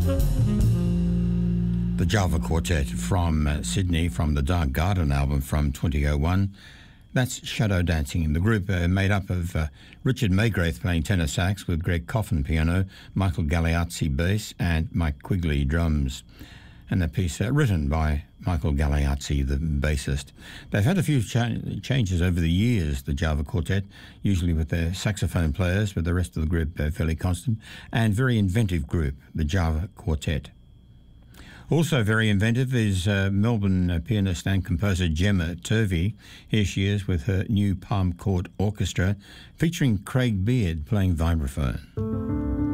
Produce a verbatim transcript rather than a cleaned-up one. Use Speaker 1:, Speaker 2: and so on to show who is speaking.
Speaker 1: The Java Quartet from uh, Sydney, from the Dark Garden album from twenty oh one. That's Shadow Dancing. The group uh, made up of uh, Richard Maygraith playing tenor sax with Greg Coffin piano, Michael Galeazzi bass and Mike Quigley drums. And a piece uh, written by Michael Galeazzi, the bassist. They've had a few cha- changes over the years, the Java Quartet, usually with their saxophone players, but the rest of the group uh, fairly constant, and very inventive group, the Java Quartet. Also very inventive is uh, Melbourne uh, pianist and composer Gemma Turvey. Here she is with her new Palm Court Orchestra, featuring Craig Beard playing vibraphone.